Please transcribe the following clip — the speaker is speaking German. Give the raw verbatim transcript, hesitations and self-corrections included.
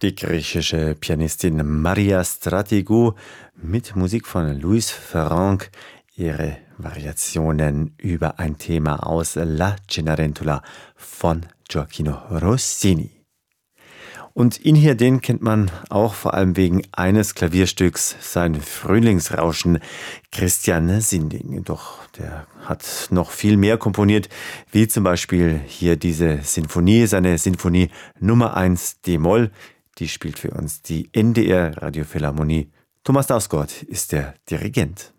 Die griechische Pianistin Maria Strategou mit Musik von Louis Ferrand, ihre Variationen über ein Thema aus La Cenerentola von Gioacchino Rossini. Und ihn hier, den kennt man auch vor allem wegen eines Klavierstücks, sein Frühlingsrauschen, Christian Sinding. Doch der hat noch viel mehr komponiert, wie zum Beispiel hier diese Sinfonie, seine Sinfonie Nummer eins D-Moll. Die spielt für uns die N D R Radiophilharmonie. Thomas Dausgaard ist der Dirigent.